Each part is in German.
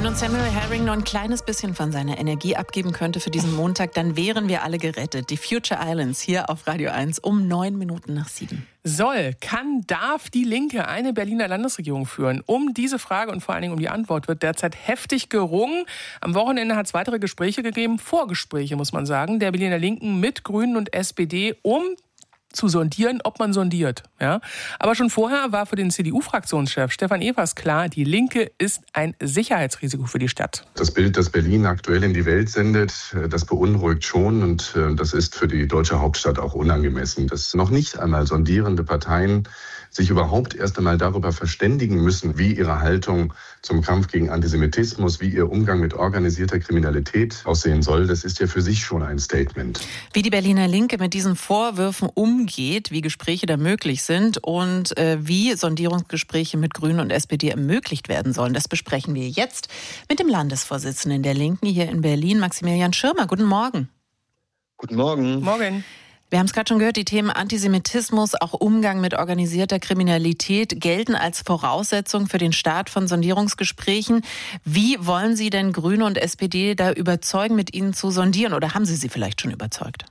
Wenn uns Samuel Herring noch ein kleines bisschen von seiner Energie abgeben könnte für diesen Montag, dann wären wir alle gerettet. Die Future Islands hier auf Radio 1 um 7:09. Soll, kann, darf die Linke eine Berliner Landesregierung führen? Um diese Frage und vor allen Dingen um die Antwort wird derzeit heftig gerungen. Am Wochenende hat es weitere Gespräche gegeben, Vorgespräche muss man sagen, der Berliner Linken mit Grünen und SPD, um zu sondieren, ob man sondiert. Ja? Aber schon vorher war für den CDU-Fraktionschef Stefan Evers klar, die Linke ist ein Sicherheitsrisiko für die Stadt. Das Bild, das Berlin aktuell in die Welt sendet, das beunruhigt schon und das ist für die deutsche Hauptstadt auch unangemessen. Dass noch nicht einmal sondierende Parteien sich überhaupt erst einmal darüber verständigen müssen, wie ihre Haltung zum Kampf gegen Antisemitismus, wie ihr Umgang mit organisierter Kriminalität aussehen soll, das ist ja für sich schon ein Statement. Wie die Berliner Linke mit diesen Vorwürfen umgeht, wie Gespräche da möglich sind und wie Sondierungsgespräche mit Grünen und SPD ermöglicht werden sollen, das besprechen wir jetzt mit dem Landesvorsitzenden der Linken hier in Berlin, Maximilian Schirmer. Guten Morgen. Guten Morgen. Morgen. Wir haben es gerade schon gehört, die Themen Antisemitismus, auch Umgang mit organisierter Kriminalität gelten als Voraussetzung für den Start von Sondierungsgesprächen. Wie wollen Sie denn Grüne und SPD da überzeugen, mit Ihnen zu sondieren? Oder haben Sie sie vielleicht schon überzeugt?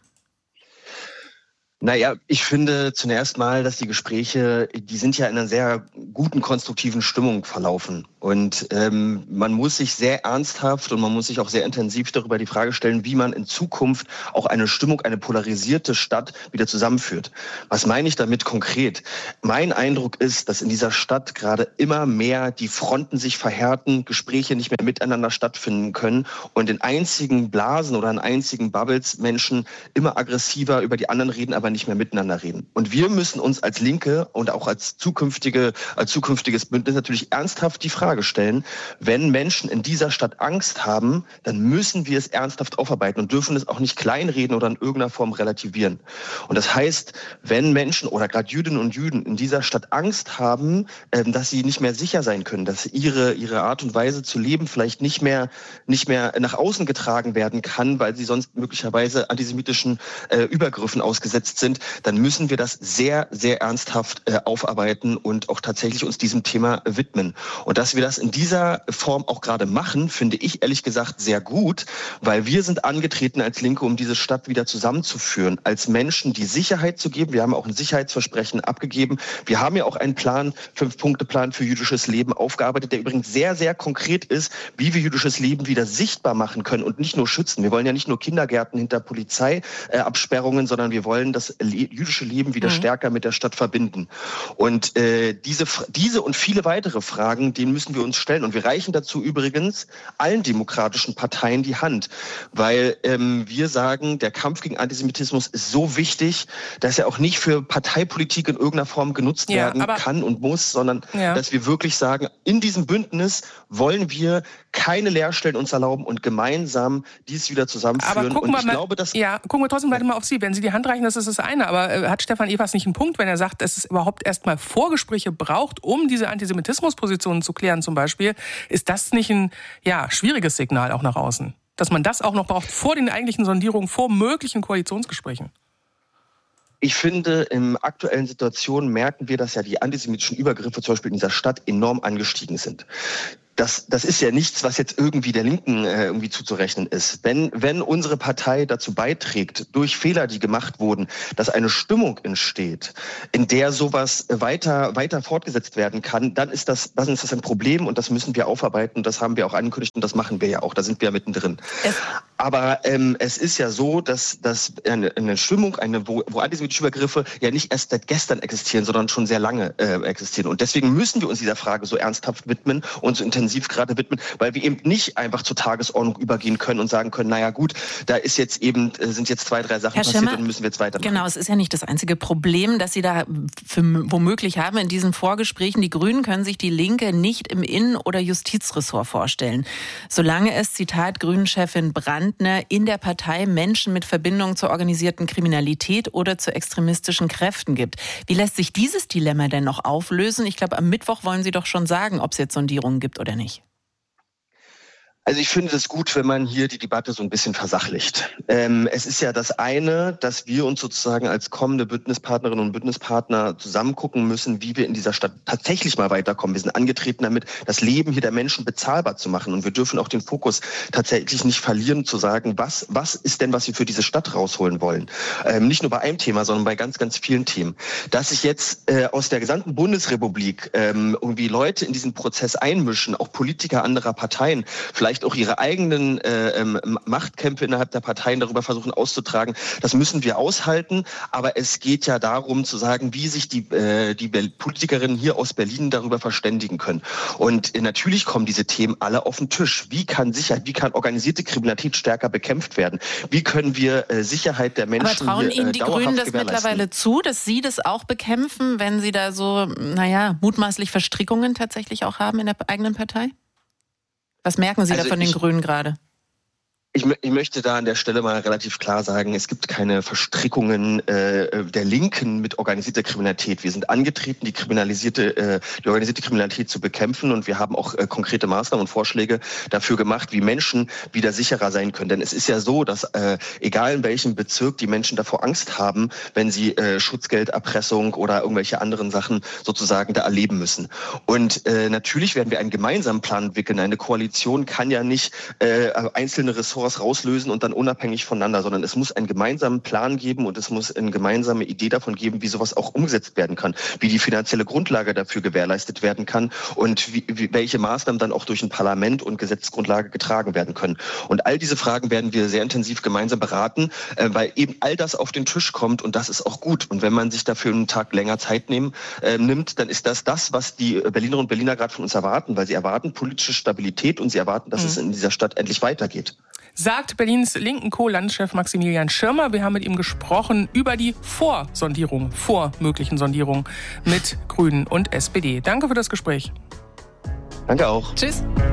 Naja, ich finde zunächst mal, dass die Gespräche, die sind ja in einer sehr guten, konstruktiven Stimmung verlaufen. Und man muss sich sehr ernsthaft und man muss sich auch sehr intensiv darüber die Frage stellen, wie man in Zukunft auch eine Stimmung, eine polarisierte Stadt wieder zusammenführt. Was meine ich damit konkret? Mein Eindruck ist, dass in dieser Stadt gerade immer mehr die Fronten sich verhärten, Gespräche nicht mehr miteinander stattfinden können und in einzigen Blasen oder in einzigen Bubbles Menschen immer aggressiver über die anderen reden, aber nicht mehr miteinander reden. Und wir müssen uns als Linke und auch als zukünftiges Bündnis natürlich ernsthaft die Frage stellen, wenn Menschen in dieser Stadt Angst haben, dann müssen wir es ernsthaft aufarbeiten und dürfen es auch nicht kleinreden oder in irgendeiner Form relativieren. Und das heißt, wenn Menschen oder gerade Jüdinnen und Juden in dieser Stadt Angst haben, dass sie nicht mehr sicher sein können, dass ihre Art und Weise zu leben vielleicht nicht mehr nach außen getragen werden kann, weil sie sonst möglicherweise antisemitischen Übergriffen ausgesetzt sind, dann müssen wir das sehr, sehr ernsthaft aufarbeiten und auch tatsächlich uns diesem Thema widmen. Und dass wir das in dieser Form auch gerade machen, finde ich ehrlich gesagt sehr gut, weil wir sind angetreten als Linke, um diese Stadt wieder zusammenzuführen, als Menschen die Sicherheit zu geben. Wir haben auch ein Sicherheitsversprechen abgegeben. Wir haben ja auch einen Plan, 5-Punkte-Plan für jüdisches Leben aufgearbeitet, der übrigens sehr, sehr konkret ist, wie wir jüdisches Leben wieder sichtbar machen können und nicht nur schützen. Wir wollen ja nicht nur Kindergärten hinter Polizeiabsperrungen, sondern wir wollen das jüdische Leben wieder stärker mit der Stadt verbinden. Und diese und viele weitere Fragen, denen müssen wir uns stellen. Und wir reichen dazu übrigens allen demokratischen Parteien die Hand. Weil wir sagen, der Kampf gegen Antisemitismus ist so wichtig, dass er auch nicht für Parteipolitik in irgendeiner Form genutzt werden kann und muss, sondern dass wir wirklich sagen, in diesem Bündnis wollen wir keine Leerstellen uns erlauben und gemeinsam dies wieder zusammenführen. Aber gucken wir trotzdem weiter mal auf Sie. Wenn Sie die Hand reichen, das ist das eine. Aber hat Stefan Evers nicht einen Punkt, wenn er sagt, dass es überhaupt erstmal Vorgespräche braucht, um diese Antisemitismuspositionen zu klären zum Beispiel? Ist das nicht ein schwieriges Signal auch nach außen? Dass man das auch noch braucht vor den eigentlichen Sondierungen, vor möglichen Koalitionsgesprächen? Ich finde, in aktuellen Situationen merken wir, dass ja die antisemitischen Übergriffe zum Beispiel in dieser Stadt enorm angestiegen sind. Das ist ja nichts, was jetzt irgendwie der Linken irgendwie zuzurechnen ist. Wenn unsere Partei dazu beiträgt, durch Fehler, die gemacht wurden, dass eine Stimmung entsteht, in der sowas weiter fortgesetzt werden kann, dann ist das ein Problem und das müssen wir aufarbeiten und das haben wir auch angekündigt und das machen wir ja auch. Da sind wir ja mittendrin. Aber es ist ja so, dass eine Stimmung, wo antisemitische Übergriffe ja nicht erst seit gestern existieren, sondern schon sehr lange existieren. Und deswegen müssen wir uns dieser Frage so ernsthaft widmen und so intensiv gerade widmen, weil wir eben nicht einfach zur Tagesordnung übergehen können und sagen können, naja gut, da sind jetzt 2, 3 Sachen passiert und müssen wir jetzt weitermachen. Genau, es ist ja nicht das einzige Problem, das Sie da womöglich haben in diesen Vorgesprächen. Die Grünen können sich die Linke nicht im Innen- oder Justizressort vorstellen. Solange es, Zitat Grünen-Chefin Brandner, in der Partei Menschen mit Verbindung zur organisierten Kriminalität oder zu extremistischen Kräften gibt. Wie lässt sich dieses Dilemma denn noch auflösen? Ich glaube, am Mittwoch wollen Sie doch schon sagen, ob es jetzt Sondierungen gibt oder nicht. Also ich finde es gut, wenn man hier die Debatte so ein bisschen versachlicht. Es ist ja das eine, dass wir uns sozusagen als kommende Bündnispartnerinnen und Bündnispartner zusammen gucken müssen, wie wir in dieser Stadt tatsächlich mal weiterkommen. Wir sind angetreten damit, das Leben hier der Menschen bezahlbar zu machen. Und wir dürfen auch den Fokus tatsächlich nicht verlieren, zu sagen, was ist denn, was wir für diese Stadt rausholen wollen. Nicht nur bei einem Thema, sondern bei ganz, ganz vielen Themen. Dass sich jetzt aus der gesamten Bundesrepublik irgendwie Leute in diesen Prozess einmischen, auch Politiker anderer Parteien, vielleicht auch ihre eigenen Machtkämpfe innerhalb der Parteien darüber versuchen auszutragen. Das müssen wir aushalten. Aber es geht ja darum zu sagen, wie sich die Politikerinnen hier aus Berlin darüber verständigen können. Und natürlich kommen diese Themen alle auf den Tisch. Wie kann Sicherheit, wie kann organisierte Kriminalität stärker bekämpft werden? Wie können wir Sicherheit der Menschen Aber trauen Ihnen die Grünen das mittlerweile zu, dass Sie das auch bekämpfen, wenn Sie da so, mutmaßlich Verstrickungen tatsächlich auch haben in der eigenen Partei? Was merken Sie da von den Grünen gerade? Ich möchte da an der Stelle mal relativ klar sagen, es gibt keine Verstrickungen der Linken mit organisierter Kriminalität. Wir sind angetreten, die organisierte Kriminalität zu bekämpfen, und wir haben auch konkrete Maßnahmen und Vorschläge dafür gemacht, wie Menschen wieder sicherer sein können. Denn es ist ja so, dass egal in welchem Bezirk die Menschen davor Angst haben, wenn sie Schutzgelderpressung oder irgendwelche anderen Sachen sozusagen da erleben müssen. Und natürlich werden wir einen gemeinsamen Plan entwickeln. Eine Koalition kann ja nicht einzelne Ressorts rauslösen und dann unabhängig voneinander, sondern es muss einen gemeinsamen Plan geben und es muss eine gemeinsame Idee davon geben, wie sowas auch umgesetzt werden kann, wie die finanzielle Grundlage dafür gewährleistet werden kann und welche Maßnahmen dann auch durch ein Parlament und Gesetzesgrundlage getragen werden können. Und all diese Fragen werden wir sehr intensiv gemeinsam beraten, weil eben all das auf den Tisch kommt, und das ist auch gut. Und wenn man sich dafür einen Tag länger Zeit nimmt, dann ist das, was die Berlinerinnen und Berliner gerade von uns erwarten, weil sie erwarten politische Stabilität und sie erwarten, dass es in dieser Stadt endlich weitergeht. Sagt Berlins linken Co-Landeschef Maximilian Schirmer. Wir haben mit ihm gesprochen über die vor möglichen Sondierungen mit Grünen und SPD. Danke für das Gespräch. Danke auch. Tschüss.